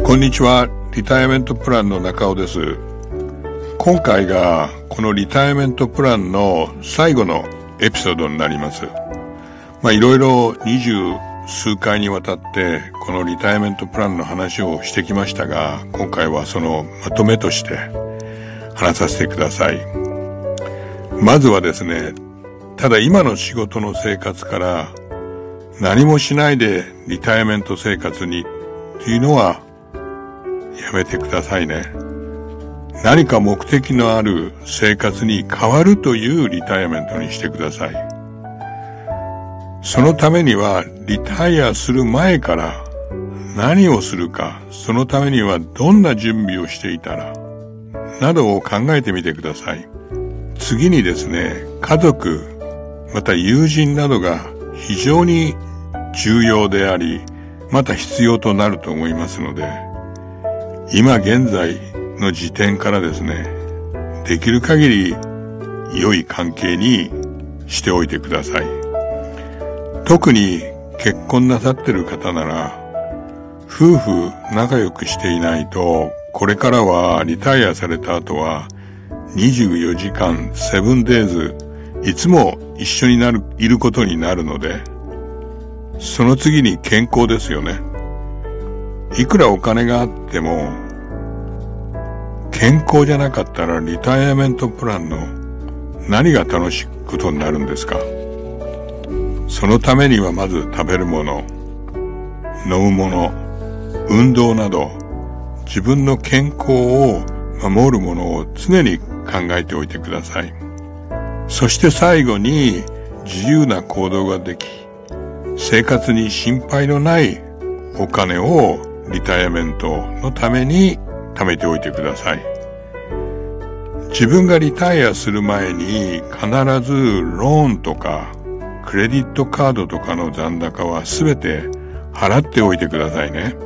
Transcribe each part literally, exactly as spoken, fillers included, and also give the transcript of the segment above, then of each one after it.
こんにちは。リタイアメントプランの中尾です。今回がこのリタイアメントプランの最後のエピソードになります。まあいろいろ二十数回にわたってこのリタイアメントプランの話をしてきましたが、今回はそのまとめとして話させてください。まずはですね、ただ今の仕事の生活から何もしないでリタイアメント生活にというのはやめてくださいね。何か目的のある生活に変わるというリタイアメントにしてください。そのためにはリタイアする前から何をするか、そのためにはどんな準備をしていたらなどを考えてみてください。次にですね、家族また友人などが非常に重要であり、また必要となると思いますので、今現在の時点からですね、できる限り良い関係にしておいてください。特に結婚なさってる方なら、夫婦仲良くしていないと、これからはリタイアされた後はにじゅうよじかん、セブンデイズ、いつも一緒になる、いることになるので、その次に健康ですよね。いくらお金があっても、健康じゃなかったらリタイアメントプランの何が楽しいことになるんですか。そのためにはまず食べるもの、飲むもの、運動など、自分の健康を守るものを常に考えておいてください。そして最後に自由な行動ができ、生活に心配のないお金をリタイアメントのために貯めておいてください。自分がリタイアする前に必ずローンとかクレディットカードとかの残高はすべて払っておいてくださいね。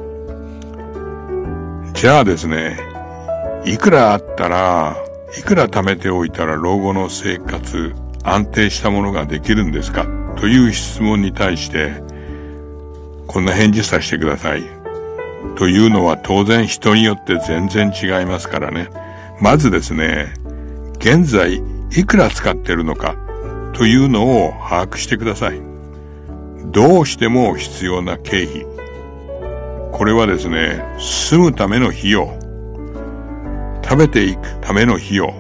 じゃあですね、いくらあったら、いくら貯めておいたら老後の生活安定したものができるんですかという質問に対してこんな返事させてください。というのは当然人によって全然違いますからね。まずですね、現在いくら使ってるのかというのを把握してください。どうしても必要な経費。これはですね、住むための費用、食べていくための費用、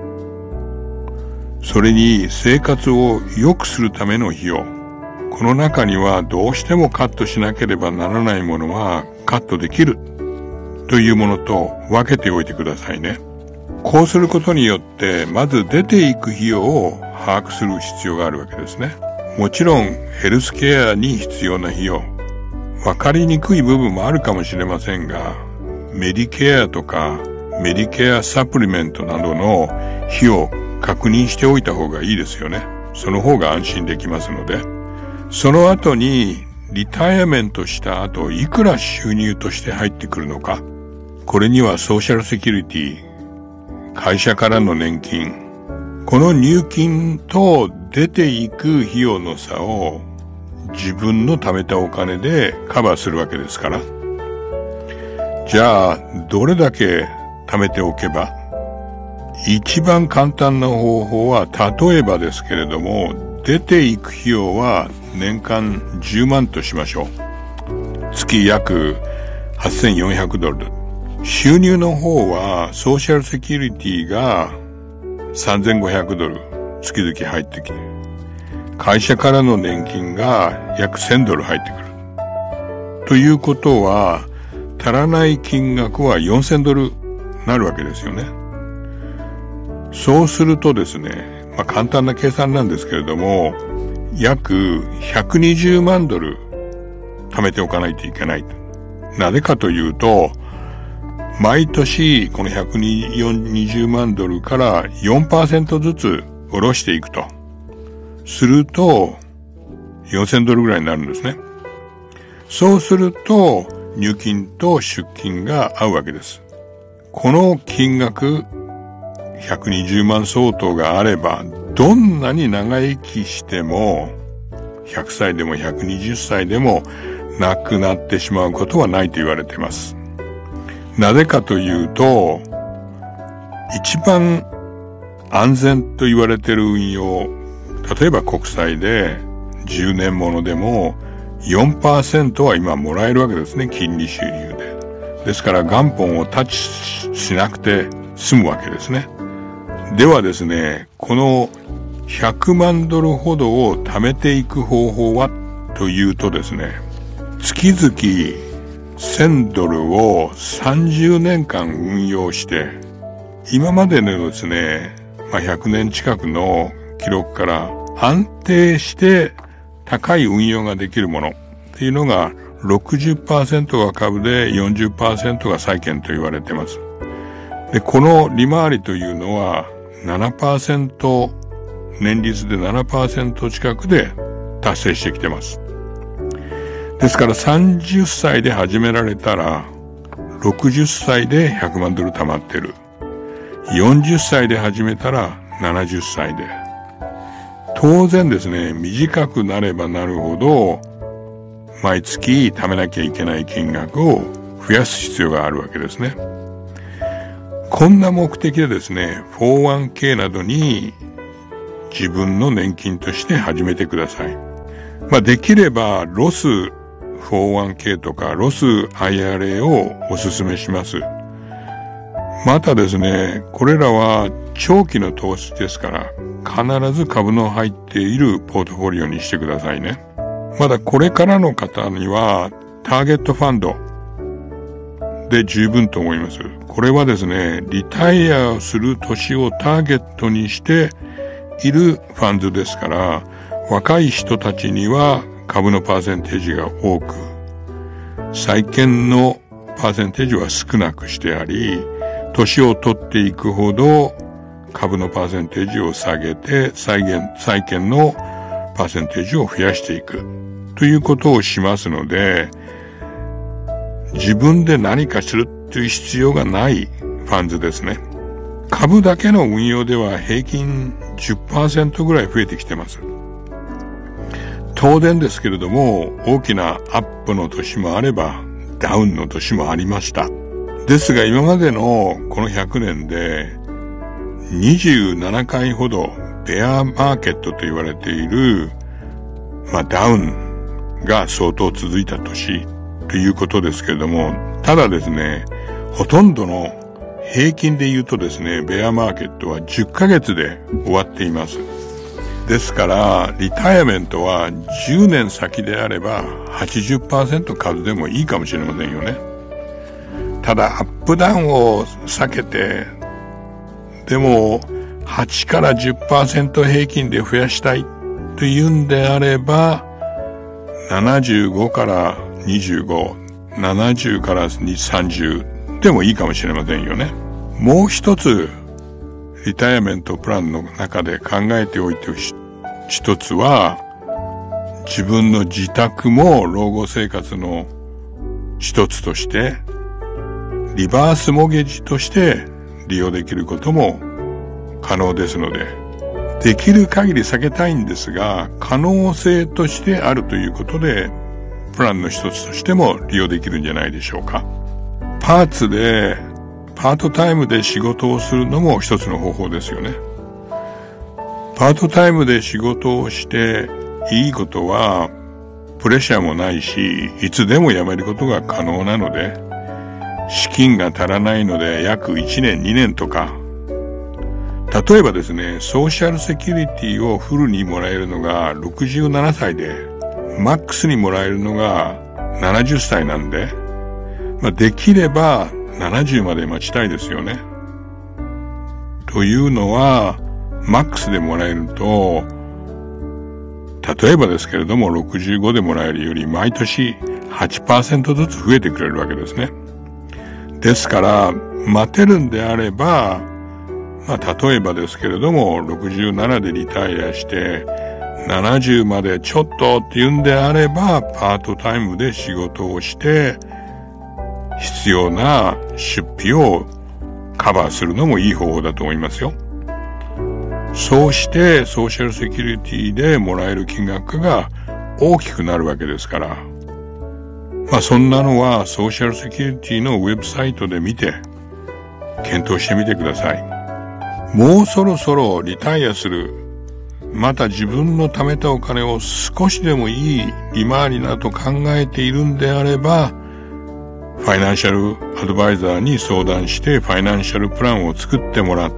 それに生活を良くするための費用。この中にはどうしてもカットしなければならないものはカットできるというものと分けておいてくださいね。こうすることによってまず出ていく費用を把握する必要があるわけですね。もちろんヘルスケアに必要な費用、分かりにくい部分もあるかもしれませんが、メディケアとかメディケアサプリメントなどの費用を確認しておいた方がいいですよね。その方が安心できますので。その後にリタイアメントした後いくら収入として入ってくるのか。これにはソーシャルセキュリティ、会社からの年金、この入金と出ていく費用の差を自分の貯めたお金でカバーするわけですから。じゃあどれだけ貯めておけば、一番簡単な方法は、例えばですけれども、出ていく費用は年間じゅうまんとしましょう。月約はっせんよんひゃくドル。収入の方はソーシャルセキュリティがさんぜんごひゃくドル月々入ってきて、会社からの年金が約せんドル入ってくる。ということは、足らない金額はよんせんドルなるわけですよね。そうするとですね、まあ簡単な計算なんですけれども、約ひゃくにじゅうまんドル貯めておかないといけない。なぜかというと、毎年このひゃくにじゅうまんドルから よんパーセント ずつ下ろしていくと。すると、よんせんドルぐらいになるんですね。そうすると、入金と出金が合うわけです。この金額、ひゃくにじゅうまん相当があれば、どんなに長生きしても、ひゃくさいでもひゃくにじゅっさいでも亡くなってしまうことはないと言われています。 なぜかというと、一番安全と言われている運用、例えば国債でじゅうねんものでも よんパーセント は今もらえるわけですね、金利収入で。ですから元本をタッチしなくて済むわけですね。ではですね、このひゃくまんドルほどを貯めていく方法はというとですね、月々せんドルをさんじゅうねんかん運用して、今までのですね、まあ、ひゃくねん近くの記録から安定して高い運用ができるものっていうのが ろくじゅっパーセント が株で よんじゅっパーセント が債券と言われています。で、この利回りというのは ななパーセント、年率で ななパーセント 近くで達成してきてます。ですからさんじゅっさいで始められたらろくじゅっさいでひゃくまんドル貯まってる。よんじゅっさいで始めたらななじゅっさいで。当然ですね、短くなればなるほど毎月貯めなきゃいけない金額を増やす必要があるわけですね。こんな目的でですね、フォーワンケー などに自分の年金として始めてください。まあ、できればロス フォーワンケー とかロス アイアールエー をお勧めします。またですね、これらは長期の投資ですから必ず株の入っているポートフォリオにしてくださいね。まだこれからの方にはターゲットファンドで十分と思います。これはですね、リタイアする年をターゲットにしているファンドですから、若い人たちには株のパーセンテージが多く、債券のパーセンテージは少なくしてあり、年を取っていくほど株のパーセンテージを下げて債券、債券のパーセンテージを増やしていくということをしますので、自分で何かするという必要がないファンドですね。株だけの運用では平均 じゅっパーセント ぐらい増えてきてます。当然ですけれども、大きなアップの年もあればダウンの年もありました。ですが今までのこのひゃくねんでにじゅうななかいほどベアマーケットと言われている、まあ、ダウンが相当続いた年ということですけれども、ただですね、ほとんどの平均で言うとですね、ベアマーケットはじゅっかげつで終わっています。ですからリタイアメントはじゅうねん先であれば はちじゅっパーセント 株でもいいかもしれませんよね。ただアップダウンを避けて、でもはちからじゅっパーセント 平均で増やしたいというんであれば、ななじゅうごからにじゅうご、ななじゅうからさんじゅうでもいいかもしれませんよね。もう一つリタイアメントプランの中で考えておいて一つは、自分の自宅も老後生活の一つとしてリバースモゲージとして利用できることも可能ですので、できる限り避けたいんですが、可能性としてあるということでプランの一つとしても利用できるんじゃないでしょうか。パーツでパートタイムで仕事をするのも一つの方法ですよね。パートタイムで仕事をしていいことはプレッシャーもないし、いつでも辞めることが可能なので、資金が足らないので約いちねんにねんとか、例えばですね、ソーシャルセキュリティをフルにもらえるのがろくじゅうななさいで、マックスにもらえるのがななじゅっさいなんで、まあ、できればななじゅうまで待ちたいですよね。というのは、マックスでもらえると、例えばですけれどもろくじゅうごでもらえるより毎年 はちパーセント ずつ増えてくれるわけですね。ですから待てるんであれば、まあ例えばですけれどもろくじゅうななでリタイアしてななじゅうまでちょっとっていうんであれば、パートタイムで仕事をして必要な出費をカバーするのもいい方法だと思いますよ。そうしてソーシャルセキュリティでもらえる金額が大きくなるわけですから、 まあそんなのはソーシャルセキュリティのウェブサイトで見て検討してみてください。もうそろそろリタイアする。また自分の貯めたお金を少しでもいい利回りだと考えているんであれば、ファイナンシャルアドバイザーに相談してファイナンシャルプランを作ってもらって、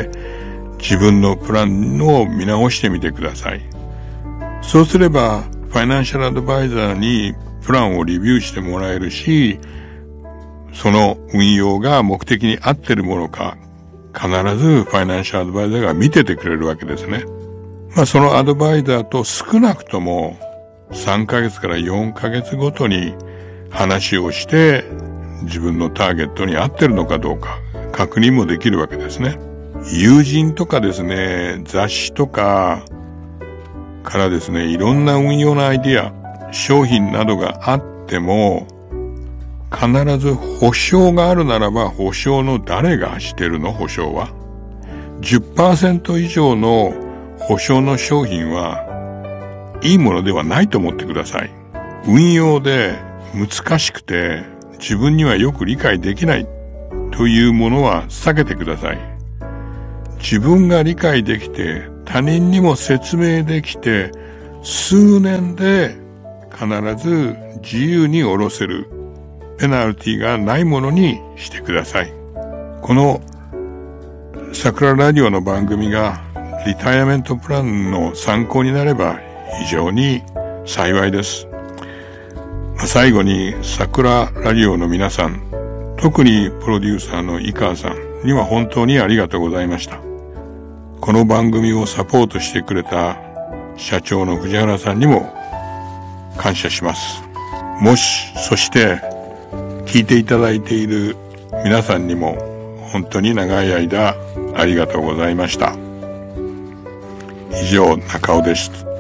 自分のプランを見直してみてください。そうすれば、ファイナンシャルアドバイザーにプランをレビューしてもらえるし、その運用が目的に合ってるものか、必ずファイナンシャルアドバイザーが見ててくれるわけですね。まあそのアドバイザーと少なくともさんかげつからよんかげつごとに話をして、自分のターゲットに合ってるのかどうか確認もできるわけですね。友人とかですね、雑誌とかからですね、いろんな運用のアイディア、商品などがあっても、必ず保証があるならば、保証の誰がしてるの？保証は じゅっパーセント 以上の保証の商品はいいものではないと思ってください。運用で難しくて自分にはよく理解できないというものは避けてください。自分が理解できて他人にも説明できて数年で必ず自由に下ろせるペナルティがないものにしてください。この桜ラジオの番組がリタイアメントプランの参考になれば非常に幸いです。まあ、最後に桜ラジオの皆さん、特にプロデューサーの井川さんには本当にありがとうございました。この番組をサポートしてくれた社長の藤原さんにも感謝します。もし、そして聞いていただいている皆さんにも本当に長い間ありがとうございました。以上、中尾です。